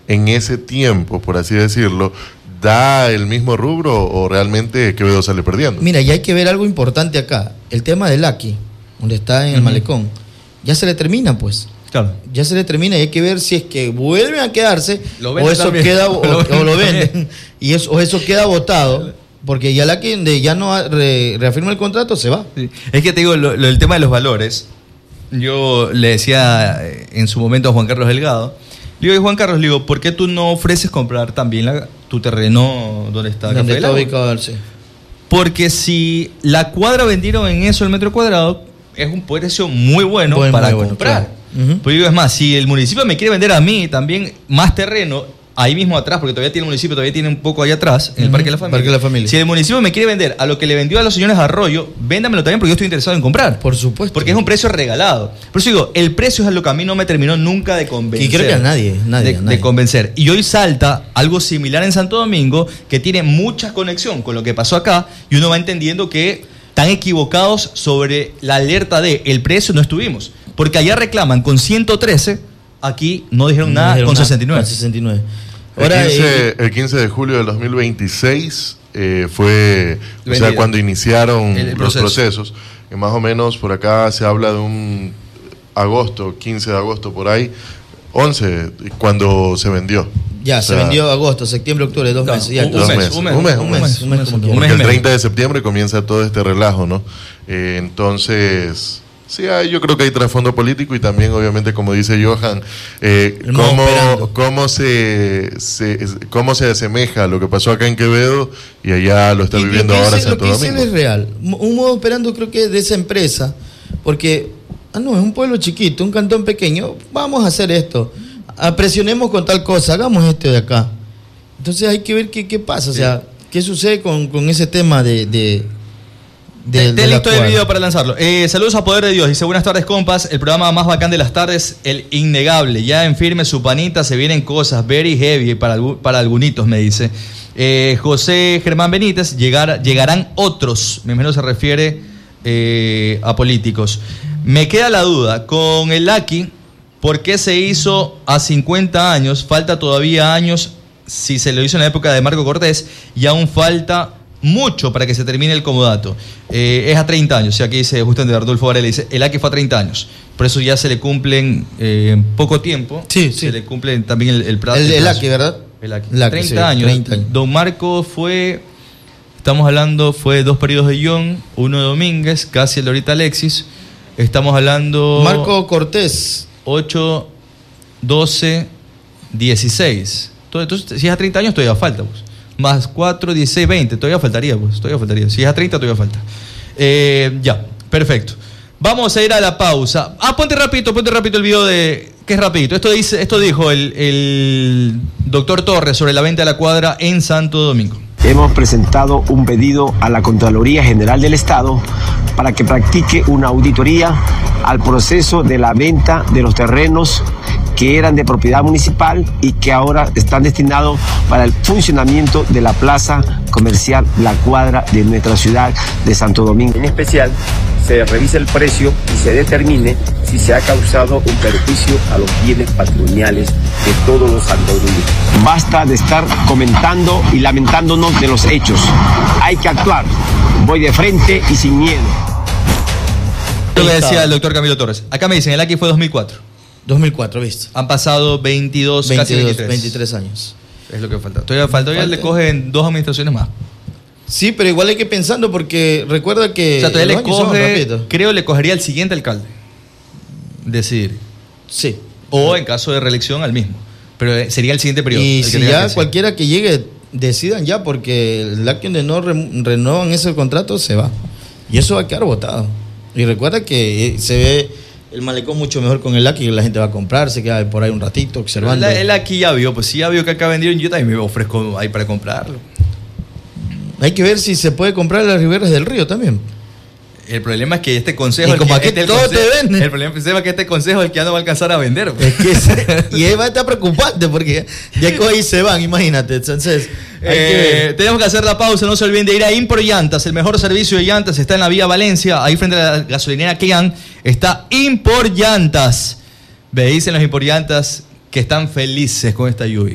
en ese tiempo, por así decirlo, da el mismo rubro o realmente Quevedo sale perdiendo? Mira, y hay que ver algo importante acá. El tema del Aki, donde está en el malecón, ya se le termina, pues. Claro. Ya se le termina y hay que ver si es que vuelven a quedarse o eso también. queda o lo venden o eso queda votado, porque ya la que ya no reafirma el contrato se va. Sí. Es que te digo, el tema de los valores, yo le decía en su momento a Juan Carlos Delgado, le digo, Juan Carlos, le digo, ¿por qué tú no ofreces comprar también tu terreno donde está Café donde del está Agua? ubicado, sí. Porque si la cuadra vendieron en eso el metro cuadrado, es un precio muy bueno para comprar. Claro. Pues digo, es más, si el municipio me quiere vender a mí también más terreno, ahí mismo atrás, porque todavía tiene el municipio, todavía tiene un poco allá atrás, en el Parque de la Familia. Si el municipio me quiere vender a lo que le vendió a los señores Arroyo, véndamelo también porque yo estoy interesado en comprar. Por supuesto. Porque es un precio regalado. Por eso digo, el precio es a lo que a mí no me terminó nunca de convencer. Y creo que a nadie. De convencer. Y hoy salta algo similar en Santo Domingo, que tiene mucha conexión con lo que pasó acá, y uno va entendiendo que están equivocados sobre la alerta de el precio no estuvimos. Porque allá reclaman con 113, aquí no dijeron nada con 69. Con 69. Ahora, el 15 de julio del 2026 fue cuando iniciaron los procesos. Que más o menos por acá se habla de un agosto, 15 de agosto por ahí, 11, cuando se vendió. Ya, se vendió agosto, septiembre, octubre, 2 meses. Ya, un mes. Porque el 30 de septiembre comienza todo este relajo, ¿no? Entonces, sí, yo creo que hay trasfondo político y también, obviamente, como dice Johan, cómo se asemeja lo que pasó acá en Quevedo y allá lo está viviendo ahora Santo Domingo. Lo que es real. Un modo operando creo que de esa empresa, porque, es un pueblo chiquito, un cantón pequeño, vamos a hacer esto. Presionemos con tal cosa, hagamos esto de acá. Entonces hay que ver qué pasa, o sea, qué sucede con ese tema de listo el video para lanzarlo. Saludos a Poder de Dios. Dice, buenas tardes, compas. El programa más bacán de las tardes, El Innegable. Ya en firme su panita, se vienen cosas very heavy para algunitos, me dice. José Germán Benítez, llegarán otros. Me imagino se refiere a políticos. Me queda la duda, con el Aki, ¿por qué se hizo a 50 años? Falta todavía años si se lo hizo en la época de Marco Cortés y aún falta mucho para que se termine el comodato. Es a 30 años, aquí dice justamente Arnulfo Varela, dice, el Aki fue a 30 años, por eso ya se le cumplen poco tiempo, se le cumple también el plazo. El Aki, ¿verdad? El Aki. 30 años. Don Marco fue 2 periodos de John, 1 de Domínguez, casi el de ahorita Alexis, estamos hablando... Marco Cortés. 8, 12, 16. Entonces, si es a 30 años, todavía falta, pues. Más 4, 16, 20. Todavía faltaría, pues. Si es a 30, todavía falta. Ya, perfecto. Vamos a ir a la pausa. Ponte rapidito el video de... ¿Qué es rapidito? Esto dijo el doctor Torres sobre la venta de la cuadra en Santo Domingo. Hemos presentado un pedido a la Contraloría General del Estado para que practique una auditoría al proceso de la venta de los terrenos que eran de propiedad municipal y que ahora están destinados para el funcionamiento de la plaza comercial La Cuadra de nuestra ciudad de Santo Domingo. En especial, se revise el precio y se determine si se ha causado un perjuicio a los bienes patrimoniales de todos los santodomingueños. Basta de estar comentando y lamentándonos de los hechos. Hay que actuar. Voy de frente y sin miedo. Lo que decía el doctor Camilo Torres. Acá me dicen, el Aki fue 2004. 2004, ¿viste? Han pasado 22, casi 23 años. Es lo que falta. Todavía le cogen 2 administraciones más. Sí, pero igual hay que ir pensando porque recuerda que... O sea, todavía le cogería al siguiente alcalde decidir. Sí. O en caso de reelección al mismo. Pero sería el siguiente periodo. Y si ya cualquiera que llegue, decidan ya, porque el acto de no renuevan ese contrato se va. Y eso va a quedar votado. Y recuerda que se ve el malecón mucho mejor con el Aki, que la gente va a comprar, se queda por ahí un ratito observando. El Aki ya vio, pues si ya vio que acá vendieron, yo también me ofrezco ahí para comprarlo. Hay que ver si se puede comprar en las riberas del río también. El problema es que este consejo... Y como aquí todo te vende. El problema es que este consejo es el que ya no va a alcanzar a vender. Es que y ahí va a estar preocupante porque ya ahí se van, imagínate. Entonces, tenemos que hacer la pausa. No se olviden de ir a Impor Llantas. El mejor servicio de llantas está en la vía Valencia. Ahí frente a la gasolinera Clean está Impor Llantas. Me dicen los Impor Llantas que están felices con esta lluvia.